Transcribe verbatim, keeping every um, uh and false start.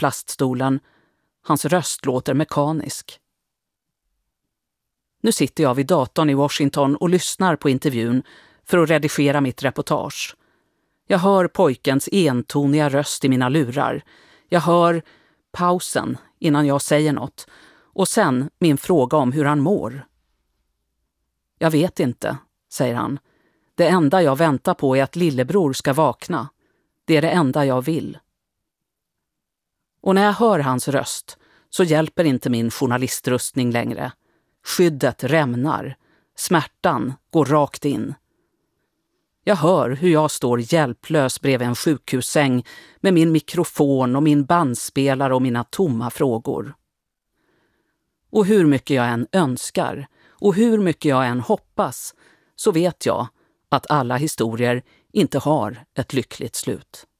plaststolen. Hans röst låter mekanisk. Nu sitter jag vid datorn i Washington och lyssnar på intervjun för att redigera mitt reportage. Jag hör pojkens entoniga röst i mina lurar. Jag hör pausen innan jag säger något. Och sen min fråga om hur han mår. Jag vet inte, säger han. Det enda jag väntar på är att lillebror ska vakna. Det är det enda jag vill. Och när jag hör hans röst så hjälper inte min journalistrustning längre. Skyddet rämnar. Smärtan går rakt in. Jag hör hur jag står hjälplös bredvid en sjukhussäng med min mikrofon och min bandspelare och mina tomma frågor. Och hur mycket jag än önskar och hur mycket jag än hoppas så vet jag att alla historier inte har ett lyckligt slut.